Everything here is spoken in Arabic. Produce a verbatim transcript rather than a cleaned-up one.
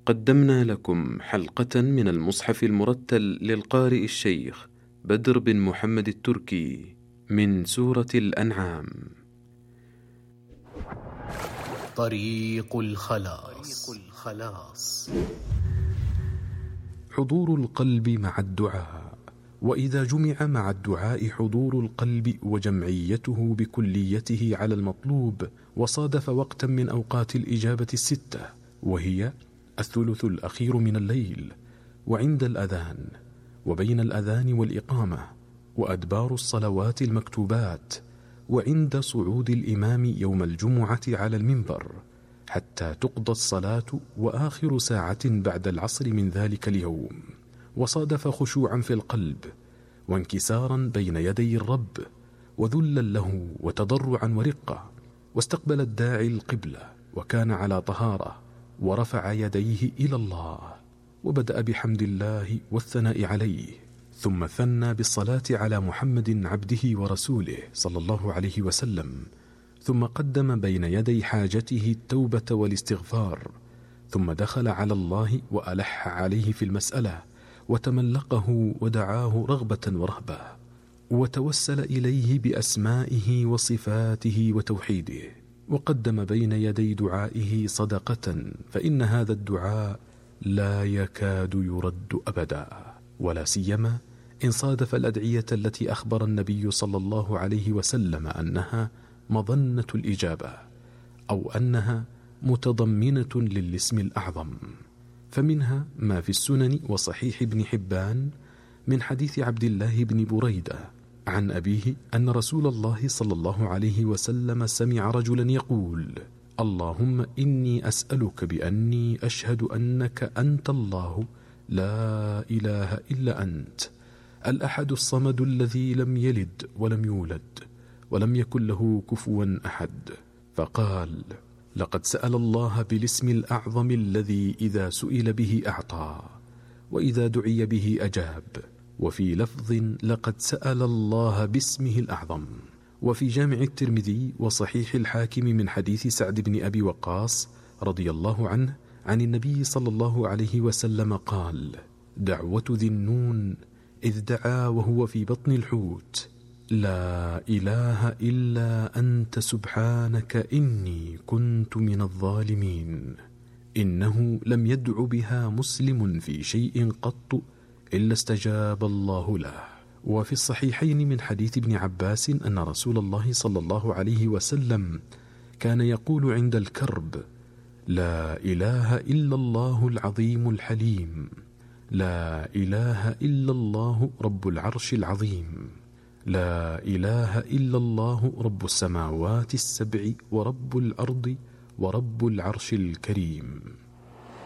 قدمنا لكم حلقة من المصحف المرتل للقارئ الشيخ بدر بن محمد التركي من سورة الأنعام. طريق الخلاص. حضور القلب مع الدعاء. وإذا جمع مع الدعاء حضور القلب وجمعيته بكليته على المطلوب، وصادف وقتا من أوقات الإجابة الستة، وهي الثلث الأخير من الليل، وعند الأذان، وبين الأذان والإقامة، وأدبار الصلوات المكتوبات، وعند صعود الإمام يوم الجمعة على المنبر حتى تقضى الصلاة، وآخر ساعة بعد العصر من ذلك اليوم، وصادف خشوعا في القلب وانكسارا بين يدي الرب وذلا له وتضرعا ورقة، واستقبل الداعي القبلة وكان على طهارة، ورفع يديه إلى الله وبدأ بحمد الله والثناء عليه، ثم ثنى بالصلاة على محمد عبده ورسوله صلى الله عليه وسلم، ثم قدم بين يدي حاجته التوبة والاستغفار، ثم دخل على الله وألح عليه في المسألة وتملقه ودعاه رغبة ورهبة، وتوسل إليه بأسمائه وصفاته وتوحيده، وقدم بين يدي دعائه صدقة، فإن هذا الدعاء لا يكاد يرد أبدا، ولا سيما إن صادف الأدعية التي أخبر النبي صلى الله عليه وسلم أنها مظنة الإجابة، أو أنها متضمنة للاسم الأعظم. فمنها ما في السنن وصحيح ابن حبان من حديث عبد الله بن بريدة عن أبيه أن رسول الله صلى الله عليه وسلم سمع رجلا يقول: اللهم إني أسألك بأني أشهد أنك أنت الله لا إله إلا أنت الأحد الصمد الذي لم يلد ولم يولد ولم يكن له كفوا أحد. فقال: لقد سأل الله بالاسم الأعظم الذي إذا سئل به أعطى، وإذا دعي به أجاب. وفي لفظ: لقد سأل الله باسمه الأعظم. وفي جامع الترمذي وصحيح الحاكم من حديث سعد بن أبي وقاص رضي الله عنه عن النبي صلى الله عليه وسلم قال: دعوة ذي النون إذ دعا وهو في بطن الحوت: لا إله إلا أنت سبحانك إني كنت من الظالمين. إنه لم يدع بها مسلم في شيء قط إلا استجاب الله له. وفي الصحيحين من حديث ابن عباس أن رسول الله صلى الله عليه وسلم كان يقول عند الكرب: لا إله إلا الله العظيم الحليم، لا إله إلا الله رب العرش العظيم، لا إله إلا الله رب السماوات السبع ورب الأرض ورب العرش الكريم.